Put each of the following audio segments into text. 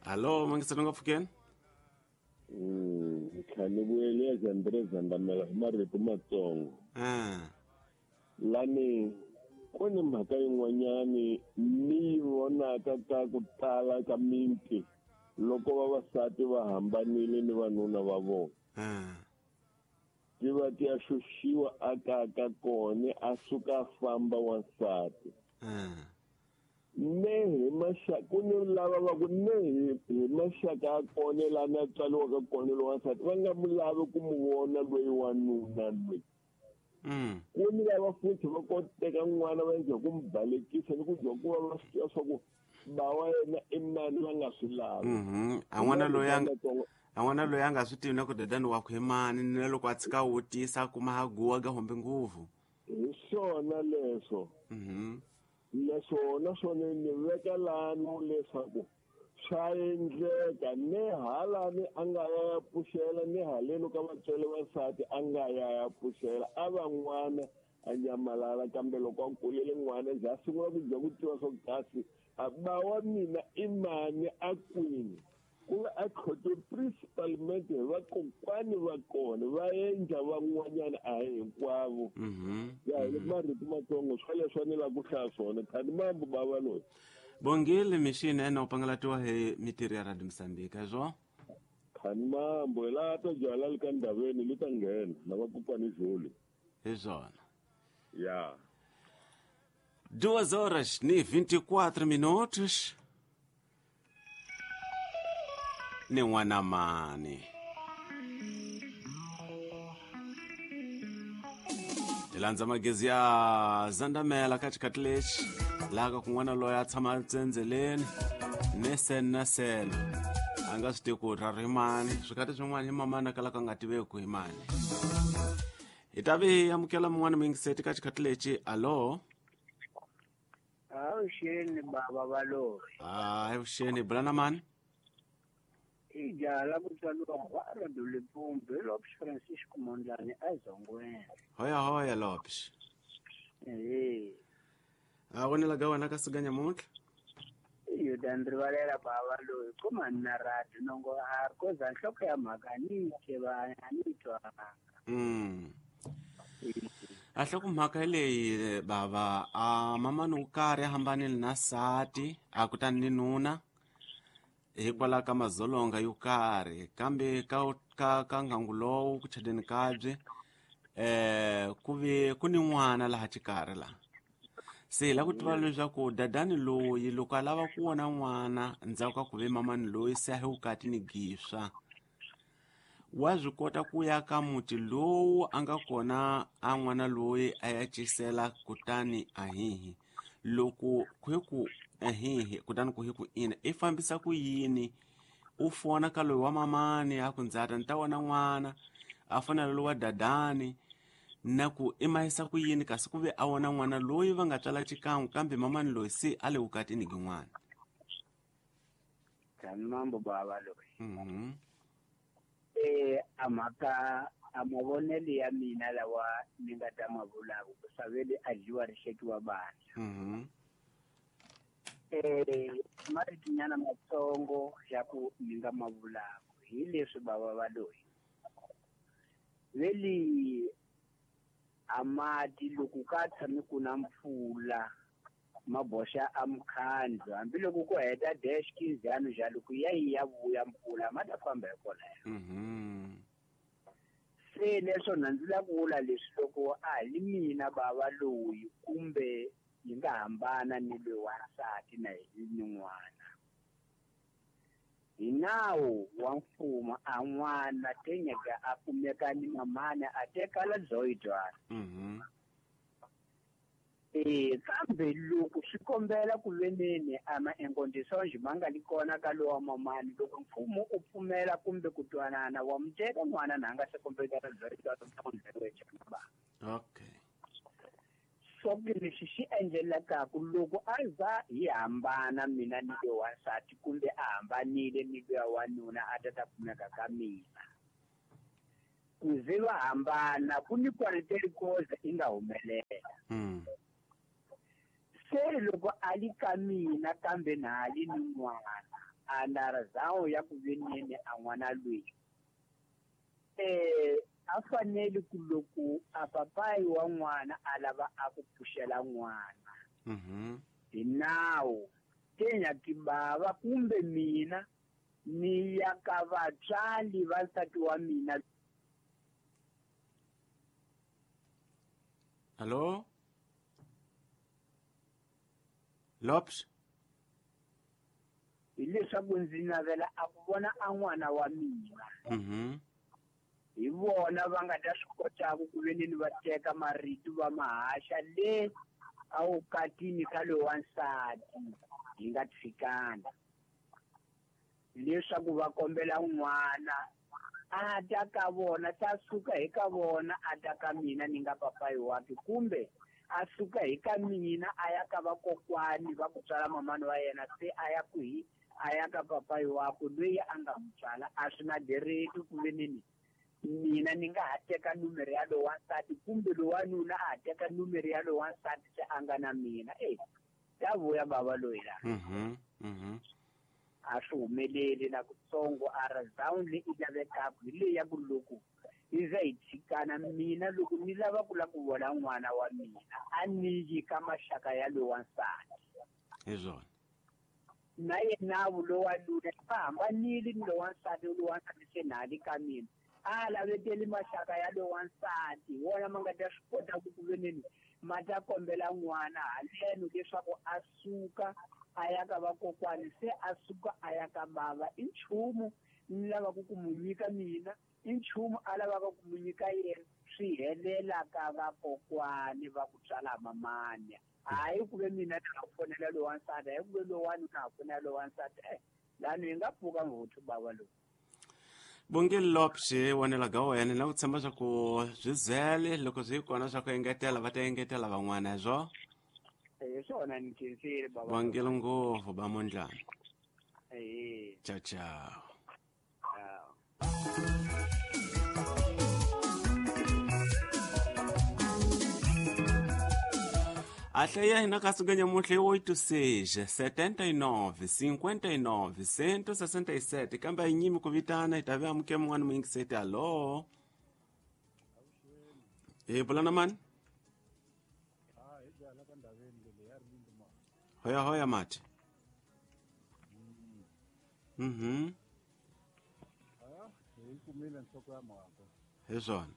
Hallo, mangisebenza ngafukeni? Khani buyeleza Andreza ndamela marito matsongo. Lani kuni mhaka yin'wanyani ni vonaka ka ku tala ka mimpi loko vavasati va hambanile ni vanuna va vona. Ti va ti ya xuxiwa aka kona a suka famba wansati. Ne hi maxaka ku ni lava va ku ne hi maxaka ya kona lana tswaliwaka kona lo wansati va nga mu lavi ku mu vona loyi wanuna loyi. Ku ni lava futhi va koteka n'wana va endla ku mu balekisa ni ku dya ku va va swi tiva swa ku ba wa yena i mani va nga swi lavi. An'wana loyi a nga swi tivi na ku dadani wa ku hi mani na loko a tshika wutisa kuma ha guwa ga hombe nguvu. Hi swona leswo. Naswona ni veka lani leswaku swa endleka ne halani a nga ya puxela ni haleni ka vatswari vasati a nga ya puxela a va n'wana a nyamalala kambe loko a kulele n'wana bya sungula ku bya ku tiva swa kasi a ba wa mina i mani a kwini ku va a khote principalmente hi vakokwani va kona va endla van'wanyana a hi hinkwavo. Ya hi marito matsongo swa leswi ni la ku hlaya swona khani mambo bava loyi. Bongile mixini ena upangalatiwa hi mitirhi ya Radio Msambika zwo? Khani mambo hi laha ta byala le ka ndhaveni li ta nghena na vakokwani Zulu. Hi zwona. Ya. 2 horas ni 24 minutos. Ni n'wana mani. Hi landza magezi ya Zandamela katikati lexi laha ka kun'wana loyi a tshama tsendzeleni ni sen na selo a nga swi tivi ku ra rimani swikati swin'wana hi mamana kalaka nga tiveki hi mani. Hi ta vi amukela mun'wana mingiseti katikati lexi. Alo Avuxeni baba valori. Hi vuxeni bulana mani? Ijala ku tsaliwa kwara Dulepumbe Lopes Francisco Mondlane azongwena. Hoya Lopes. A vonela ga wena ka siganya mutla? Iyo dandrivalela baba loyi kuma na radio nongo har ko za nhloko ya mhaka ni ke va ni twa. A hloko mhaka leyi baba a mama no karhi hambanile na sati a kutani ni nuna hikwalaho ka madzolonga yo karhi kambe ka ngangu lowu ku chadeni kabye ku ni n'wana laha xikarhi la se hi la ku tiva leswaku dadani loyi loko a lava ku vona n'wana ndzhaku ka ku ve mamani loyi se a hi vukati ni giswa wa swi kota ku ya ka muti lowu a nga kona a n'wana loyi a ya cisela kutani a hihi loko ku kutani ku hi ku ina i fambisa ku yini u fona ka loyi wa mamani a ku ndzata ni ta vona n'wana a fonela loyi wa dadani na ku i mahisa ku yini kasi ku ve a vona n'wana loyi va nga tswala xikan'we kambe mamani loyi se a le vukatini gi n'wana. Khani mambo baba loyi. A mhaka a mavonelo ya mina lawa ni nga ta ma vulaka ku savele a dyiwa rixekiwa vana. Maritinyana matsongo ya ku ni nga ma vulaka hi leswi baba va loyi veli a mati loko ka tshami ku na mpfula ma boxa a mkhandlo hambiloko ku heta dash kinzano ja loko ya vuya mpfula ma ta famba hi kona. Se leswo ndzi la ku vula leswi loko a hi mina baba loyi kumbe yi nga hambana ni loyi wansati na hi n'wana. Hi nawu wa mfumo a n'wana tenyeka a kumeka ni mamana a tekala dzoyidwana. Kambe loko swi kombela ku veneni ama enkondisonje ma nga li kona ka lowa mamani loko mfumo u pfumela kumbe ku twanana wa muteka n'wana na nga se kombetela dzoyidwana. Okay. So leswi xi endlelaka loko a za hi hambana mina ni loyi wansati kumbe a hambanile ni loyi wanuna a ta kumeka ka mina ku ze va hambana ku ni kwariteli koza i nga humelela. Se loko a li ka mina kambe na hali ni n'wana andara zawo ya ku veneni a n'wana loyi a fanele ku loko a papayi wa n'wana a lava a ku pfuxela n'wana hi nawu kenya kibava kumbe mina ni ya ka vatswali va nsati wa mina. Hello? Lops? Hileswaku ndzi navela a ku vona a n'wana wa mina. Hi vona va nga ta swi kotaku ku ve ni va teka marito va mahaxa le a vukatini ka loyi wa nsati hi nga tshikana. Leswaku va kombela n'wana a ta ka vona ta suka hi ka vona a ta ka mina ni nga papayi wake kumbe a suka hi ka mina a ya ka vakokwani va ku tswala mamani wa yena se a ya kwihi a ya ka papayi wako loyi a nga mu tswala. A swi na dereki ku ve ni mina ni nga ha teka numero ya loyi wa nsati kumbe loyi wa nuna a ha teka numero ya loyi wa nsati se a nga na mina. Ta vuya bava loyi laha. A swi humeleli na kutsongo a ra zone leyi i lavekaku hi leyi ya ku loko hi za hi tshikana mina loko ni lava ku la ku vona n'wana wa mina a ni yi ka maxaka ya loyi wa nsati. Hi swona. Na yenavu loyi wa nuna va hambanile ni loyi wa nsati loyi wa nsati se nali ka mina a laveteli maxaka ya loyi wa nsati wona ma nga ta swi kota ku ve ni ma ta kombela n'wana haleno leswaku a suka a ya ka vakokwani se a suka a ya ka bava i nchumu ni lavaka ku mu nyika mina i nchumu a lavaka ku mu nyika yena swi helela ka vakokwani va ku tswala mamani. Hayi ku ve mina ni nga fonela loyi wa nsati hayi ku ve loyi wa nuna a fonela loyi wa nsati lani hi nga pfuka ngothu bava loyi. Bongile Lopshi wonela ga wena na ku tshemba swa ku byi zele loko byi kona swa ku engetela va ta engetela van'wana hezwo. Hi swona ni khensile baba. Bongile ngopfu ba mondlana. Ciao ciao. Ahle ya hina ka suganya muhle 86 79 59 167 kamba yinyimi ku vitana itabe amuke mwana mwingiseti. Allo bulana man hoya mati. Hi swona.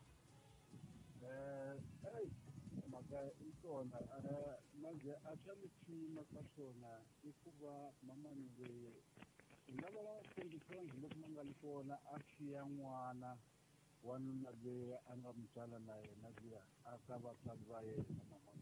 Isona manje a swa mi tsima ka swona i ku va mamani loyi u lava va kombisanga loko ma nga li kona a xiya n'wana wanuna loyi a nga mu tswala na yena liya a ka vatswari va yena mamani.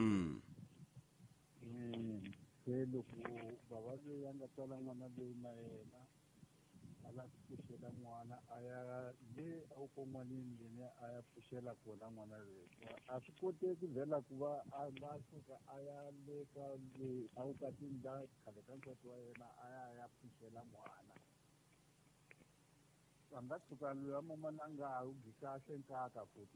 Se loko bava loyi a nga tswala n'wana loyi na yena a la pfuxela n'wana a ya le a wu kon'wanini leni a ya pfuxela kona n'wana loyi a swi koteki vhela ku va a nga suka a ya le ka loyi a wu katini la khale ka nsati wa yena a ya pfuxela n'wana. A nga tshuka loyi a mamani a nga ha wu kahle nkaka futhi.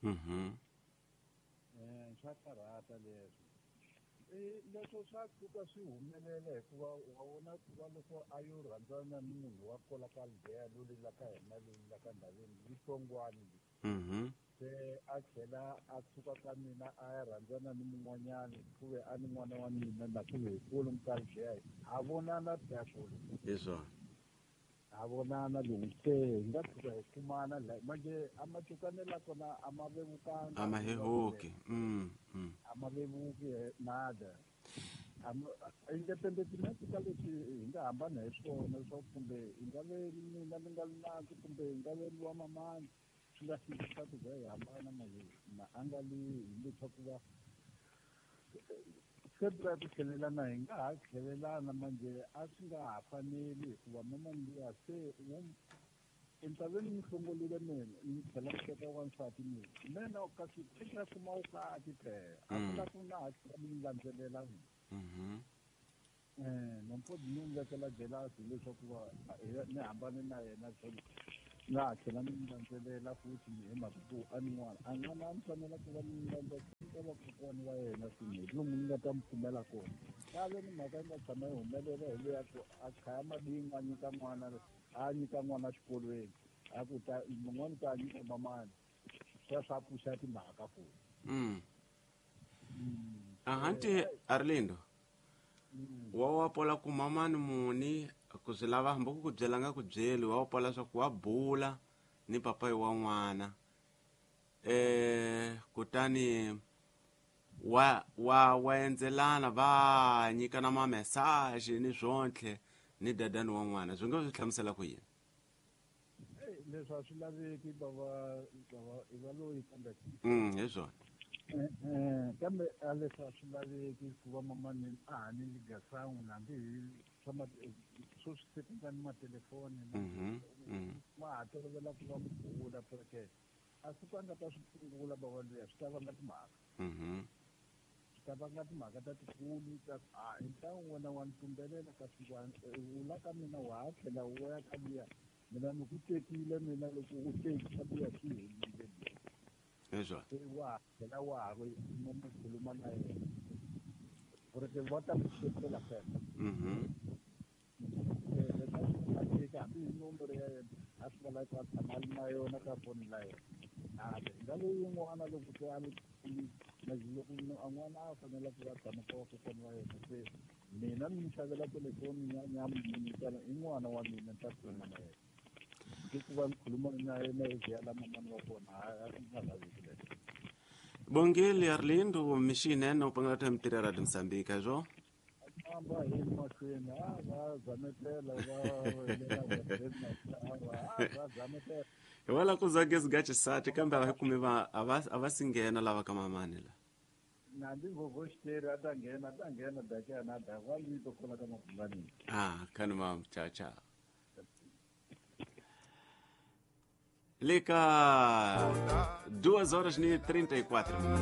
Swa karhata leswo. Leswo swa tshuka swi humelela hikuva wa vona ku va loko a yo rhandzana ni munhu wa kola ka Aldeya loyi la ka hina loyi la ka ndhaveni Litsongwani se a tlhela a tshuka ka mina a ya rhandzana ni mun'wanyani ku ve a ni n'wana wa mina na ku ve hi kulu ka Aldeya a vonana tafula. Hi swona. A vonana lowu se hi nga tshuka hi kumana la manje a mathukanela kona a ma vevukanga. A ma hehuki. A ma vevuki nada. Independent ka leswi hi nga hambana hi swona swa kumbe hi nga ve mina ni nga naki kumbe hi nga ve wa mamani swi nga fikisa ku za hi hambana na a nga li hi leswaku va se ra ku tlhelelana hi nga ha tlhelelana manje a swi nga ha faneli hikuva mamani liya se entshaveni ni hlongolile mina ni tlhela ku teka wansati mina kasi i nga kuma wu kati phela a ku la ku na ha tlhela ni landzelela mina. Nompodi ni n'wi vekela jelasi leswaku va ni hambane na yena na ha tlhela ni landzelela futhi hi mhaka ku a ni n'wana a n'wana a ni fanela ku va ni landzelela. eka vakokwani va yena swin'we lomu ni nga ta mi pfumela kona kale ni mhaka yi nga tshama yi humelela hi leya ku a khaya madinga a nyika n'wana xikolweni a ku ta mun'wani ta nyika mamani swa pfuxa timhaka futhi ahanti Arlindo wa pola ku mamani muni ku swi lava hambi ku byela nga ku byeli wa pola swa ku wa bula ni papa wa n'wana kutani wa endzelana va nyika na mamesaje ni zwontlhe ni dadani wa n'wana swi nga swi hlamusela ku yini leswi a swi laveki bava i va loyi kambe hi swona kambe a leswi a swi laveki ku va mamani a hanini gasan'we hambi hi swo swi seketani matelefoni ma ha tolovela ku va mi bula porque a siku a nga ta swi sungula bava luya swi ta vanga timhaka swi ta vanga timhaka ta tikulu ta hi ta wena wa ni tumbelela ka swin'wana u la ka mina wa ha tlhela u ya ka luya mina ni ku tekile mina loko u tekisa luya swi helile se wa tlhela wa ha ri mo mi khuluma na yena porque va ta ku xetela phela hambi hi nomboro ya yena a swi vula ku a tshama ali na yona ka foni la yena nga leyi yin'wana loko se a loko n'wana a fanele ku va tshama ka vakokwana wa yena se mina ni mi xavela telefoni nyamanyikela i n'wana wa mina ta khuluma na yena ke ku va ni khuluma na yena hi vyela mamani wa kona a swi nga laveki leswo Bongeli Arlindo mixinene u pangela mitirho ya Mozambique azwo amba hi mahlweni va zametela va zametela hi wala ku zake zigachisati kambe a va kumi a va singhena lava ka mamani la nambi ngogoshteri a ta nghena dakana a da va lito kola ka mabulani kani mam cha le ka 2 horas e 34 minutos